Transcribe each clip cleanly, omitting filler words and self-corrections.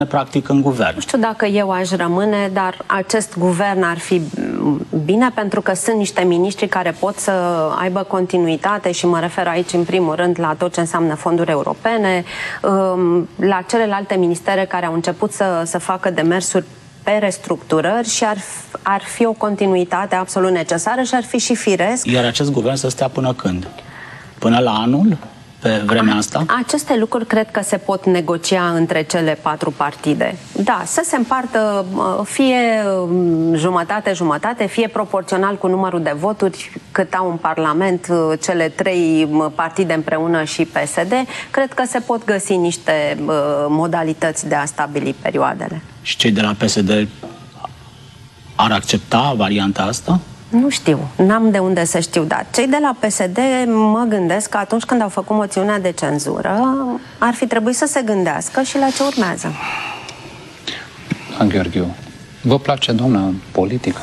practic în guvern. Nu știu dacă eu aș rămâne, dar acest guvern ar fi bine, pentru că sunt niște miniștri care pot să aibă continuitate și mă refer aici în primul rând la tot ce înseamnă fonduri europene, la celelalte ministere care au început să facă demersuri pe restructurări și ar fi o continuitate absolut necesară și ar fi și firesc. Iar acest guvern să stea până când? Până la anul? Pe vremea asta? Aceste lucruri cred că se pot negocia între cele 4 partide. Da, să se împartă fie jumătate-jumătate, fie proporțional cu numărul de voturi cât au în Parlament cele 3 partide împreună și PSD. Cred că se pot găsi niște modalități de a stabili perioadele. Și cei de la PSD ar accepta varianta asta? Nu știu, n-am de unde să știu, dar cei de la PSD mă gândesc că atunci când au făcut moțiunea de cenzură ar fi trebuit să se gândească și la ce urmează. Gheorghiu, vă place, doamna, politica?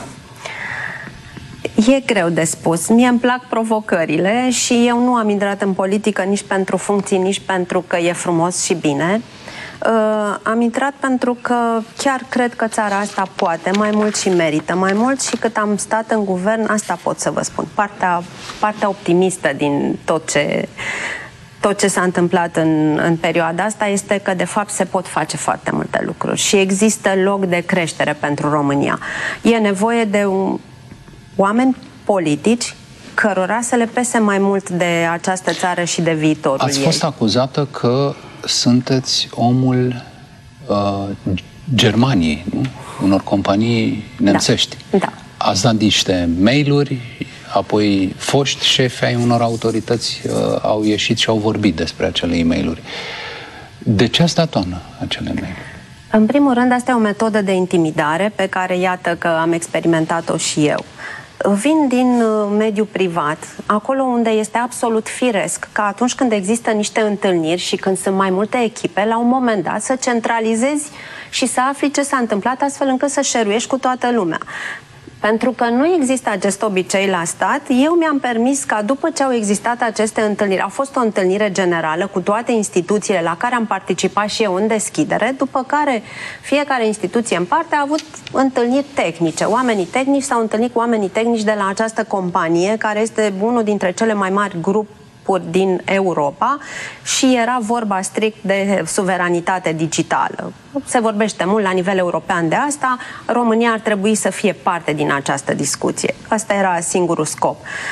E greu de spus. Mie îmi plac provocările și eu nu am intrat în politică nici pentru funcții, nici pentru că e frumos și bine. Am intrat pentru că chiar cred că țara asta poate mai mult și merită mai mult și cât am stat în guvern, asta pot să vă spun. Partea optimistă din tot ce s-a întâmplat în perioada asta este că de fapt se pot face foarte multe lucruri și există loc de creștere pentru România. E nevoie de oameni politici cărora să le pese mai mult de această țară și de viitorul ei. Ați fost acuzată că sunteți omul Germaniei, nu? Unor companii nemțești. Da. Ați dat niște mail-uri, apoi foști șefi ai unor autorități au ieșit și au vorbit despre acele e-mail-uri. De ce ați dat, doamnă, acele mail-uri? În primul rând, asta e o metodă de intimidare pe care iată că am experimentat-o și eu. Vin din mediul privat, acolo unde este absolut firesc că atunci când există niște întâlniri și când sunt mai multe echipe, la un moment dat să centralizezi și să afli ce s-a întâmplat astfel încât să șeruiești cu toată lumea. Pentru că nu există acest obicei la stat, eu mi-am permis ca după ce au existat aceste întâlniri, a fost o întâlnire generală cu toate instituțiile la care am participat și eu în deschidere, după care fiecare instituție în parte a avut întâlniri tehnice. Oamenii tehnici s-au întâlnit cu oamenii tehnici de la această companie, care este unul dintre cele mai mari grupuri din Europa și era vorba strict de suveranitate digitală. Se vorbește mult la nivel european de asta, România ar trebui să fie parte din această discuție. Asta era singurul scop.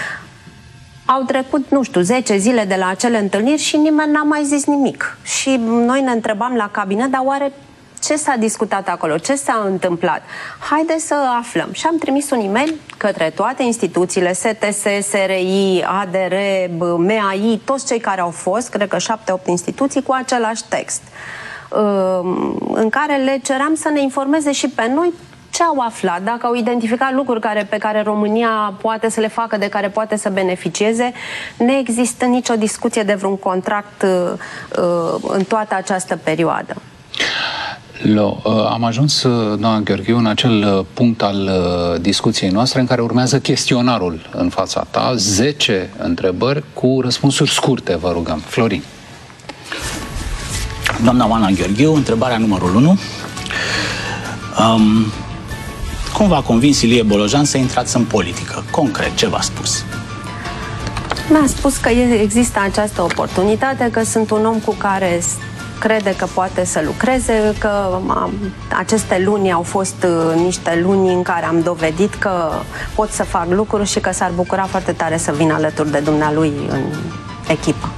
Au trecut, nu știu, 10 zile de la acele întâlniri și nimeni n-a mai zis nimic. Și noi ne întrebam la cabinet, dar oare ce s-a discutat acolo? Ce s-a întâmplat? Haideți să aflăm. Și am trimis un e-mail către toate instituțiile, STS, SRI, ADR, MAI, toți cei care au fost, cred că 7-8 instituții, cu același text, în care le ceream să ne informeze și pe noi ce au aflat, dacă au identificat lucruri pe care România poate să le facă, de care poate să beneficieze. Nu există nicio discuție de vreun contract în toată această perioadă. Am ajuns, doamna Gheorghiu, în acel punct al discuției noastre în care urmează chestionarul în fața ta, 10 întrebări cu răspunsuri scurte, vă rugăm. Florin. Doamna Oana Gheorghiu, întrebarea numărul 1. Cum v-a convins Ilie Bolojan să intrați în politică? Concret, ce v-a spus? Mi-a spus că există această oportunitate, că sunt un om cu care crede că poate să lucreze, că aceste luni au fost niște luni în care am dovedit că pot să fac lucruri și că s-ar bucura foarte tare să vin alături de dumnealui în echipă.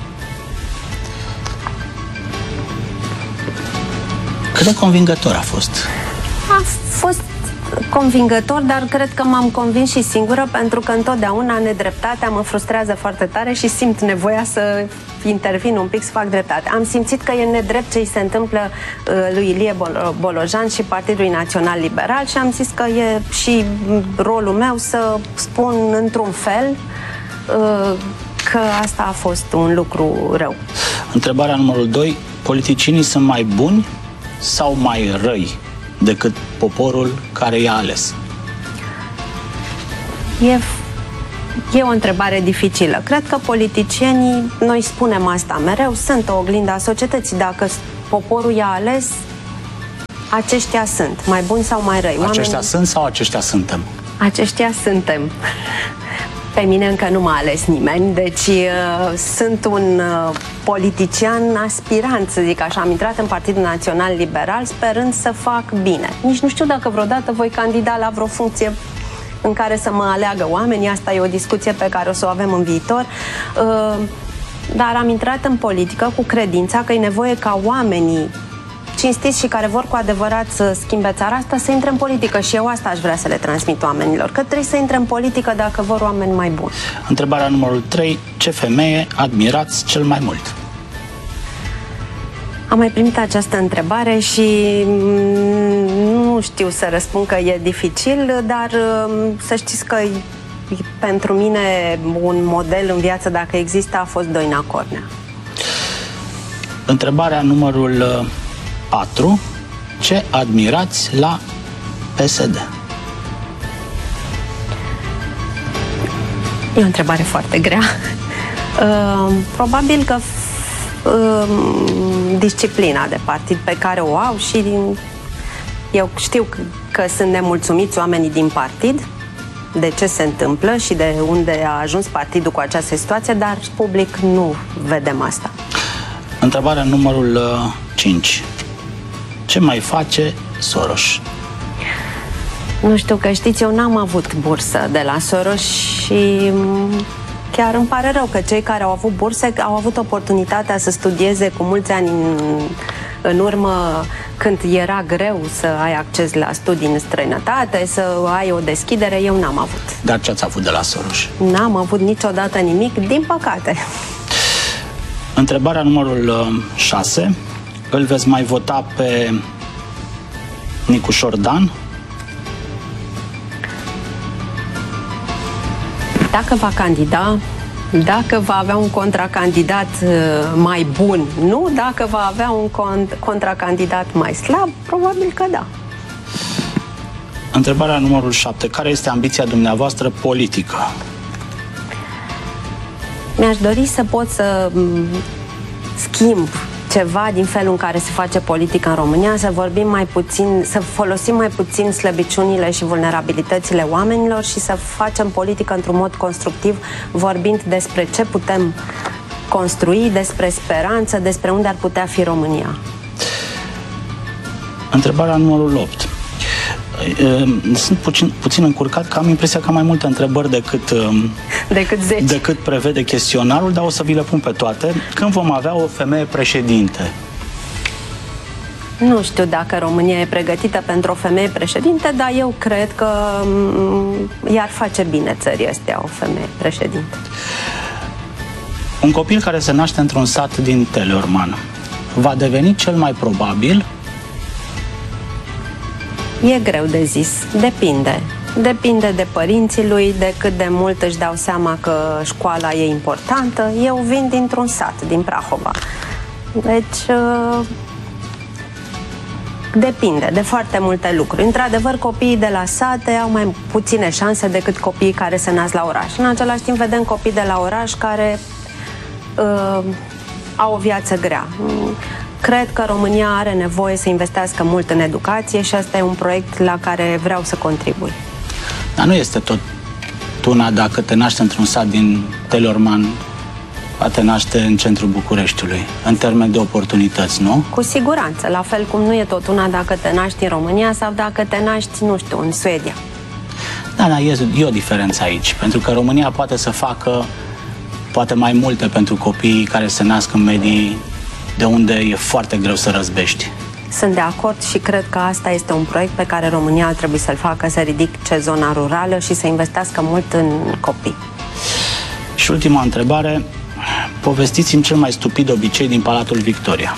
Cât de convingător a fost? A fost convingător, dar cred că m-am convins și singură, pentru că întotdeauna nedreptatea mă frustrează foarte tare și simt nevoia să intervin un pic, să fac dreptate. Am simțit că e nedrept ce îi se întâmplă lui Ilie Bolojan și Partidului Național Liberal și am zis că e și rolul meu să spun într-un fel că asta a fost un lucru rău. Întrebarea numărul 2. Politicienii sunt mai buni sau mai răi decât poporul care i-a ales? E o întrebare dificilă. Cred că politicienii, noi spunem asta mereu, sunt o oglindă a societății. Dacă poporul i-a ales, aceștia sunt, mai buni sau mai răi. Aceștia sunt sau aceștia suntem? Aceștia suntem. Pe mine încă nu m-a ales nimeni, deci sunt un politician aspirant, să zic așa. Am intrat în Partidul Național Liberal sperând să fac bine. Nici nu știu dacă vreodată voi candida la vreo funcție în care să mă aleagă oamenii. Asta e o discuție pe care o să o avem în viitor. Dar am intrat în politică cu credința că e nevoie ca oamenii cinstiți și care vor cu adevărat să schimbe țara asta să intre în politică, și eu asta aș vrea să le transmit oamenilor, că trebuie să intre în politică dacă vor oameni mai buni. Întrebarea numărul 3. Ce femeie admirați cel mai mult? Am mai primit această întrebare și nu știu să răspund, că e dificil, dar să știți că pentru mine un model în viață, dacă există, a fost Doina Cornea. Întrebarea numărul 4. Ce admirați la PSD? E o întrebare foarte grea. Probabil că disciplina de partid pe care o au, și eu știu că sunt nemulțumiți oamenii din partid de ce se întâmplă și de unde a ajuns partidul cu această situație, dar public nu vedem asta. Întrebarea numărul 5. Ce mai face Soros? Nu știu, că știți, eu n-am avut bursă de la Soros și chiar îmi pare rău că cei care au avut burse au avut oportunitatea să studieze cu mulți ani în urmă, când era greu să ai acces la studii în străinătate, să ai o deschidere. Eu n-am avut. Dar ce ați avut de la Soros? N-am avut niciodată nimic, din păcate. Întrebarea numărul 6. Îl veți mai vota pe Nicușor Dan? Dacă va candida, dacă va avea un contracandidat mai bun, nu. Dacă va avea un contracandidat mai slab, probabil că da. Întrebarea numărul 7. Care este ambiția dumneavoastră politică? Mi-aș dori să pot să schimb ceva din felul în care se face politică în România, să vorbim mai puțin, să folosim mai puțin slăbiciunile și vulnerabilitățile oamenilor și să facem politică într-un mod constructiv, vorbind despre ce putem construi, despre speranță, despre unde ar putea fi România. Întrebarea numărul 8. Sunt puțin încurcat, că am impresia că am mai multe întrebări decât prevede chestionarul, dar o să vi le pun pe toate. Când vom avea o femeie președinte? Nu știu dacă România e pregătită pentru o femeie președinte, dar eu cred că i-ar face bine țării astea o femeie președinte. Un copil care se naște într-un sat din Teleorman va deveni cel mai probabil? E greu de zis. Depinde. Depinde de părinții lui, de cât de mult își dau seama că școala e importantă. Eu vin dintr-un sat, din Prahova. Deci, depinde de foarte multe lucruri. Într-adevăr, copiii de la sate au mai puține șanse decât copiii care se nasc la oraș. În același timp, vedem copii de la oraș care au o viață grea. Cred că România are nevoie să investească mult în educație și asta e un proiect la care vreau să contribui. Dar nu este tot una dacă te naști într-un sat din Teleorman, a te naște în centrul Bucureștiului, în termen de oportunități, nu? Cu siguranță, la fel cum nu e tot una dacă te naști în România sau dacă te naști, nu știu, în Suedia. Da, e o diferență aici, pentru că România poate să facă poate mai multe pentru copiii care se nasc în medii de unde e foarte greu să răzbești. Sunt de acord și cred că asta este un proiect pe care România ar trebui să-l facă, să ridice zona rurală și să investească mult în copii. Și ultima întrebare, povestiți-mi cel mai stupid obicei din Palatul Victoria.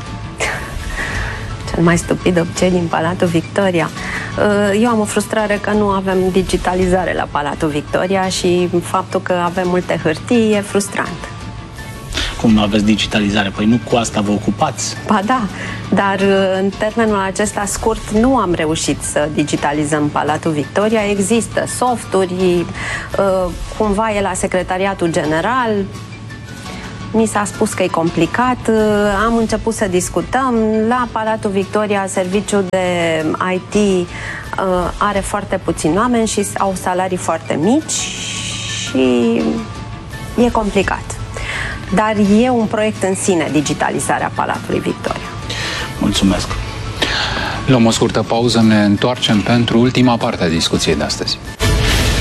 Cel mai stupid obicei din Palatul Victoria? Eu am o frustrare că nu avem digitalizare la Palatul Victoria și faptul că avem multe hârtii e frustrant. Cum nu aveți digitalizare? Păi nu cu asta vă ocupați? Ba da, dar în termenul acesta scurt nu am reușit să digitalizăm Palatul Victoria. Există softuri, cumva e la Secretariatul General. mi s-a spus că e complicat, am început să discutăm. La Palatul Victoria, serviciul de IT are foarte puțini oameni și au salarii foarte mici și e complicat. Dar e un proiect în sine, digitalizarea Palatului Victoria. Mulțumesc! Luăm o scurtă pauză, ne întoarcem pentru ultima parte a discuției de astăzi.